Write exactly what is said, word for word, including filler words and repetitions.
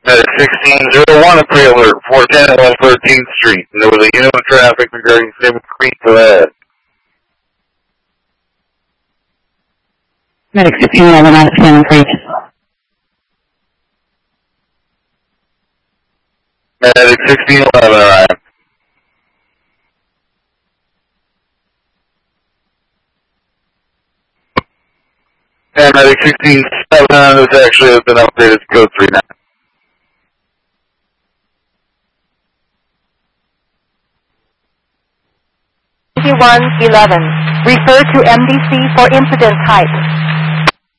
Medic sixteen oh one, a pre-alert, four ten West thirteenth Street. And there was a unit of traffic regarding Sim Creek. Go ahead. Medic sixteen eleven out of Sim Creek. Medic sixteen eleven, alright. And Medic sixteen seven, this actually has been updated to code three now. twenty-one eleven. Refer to M D C for incident type.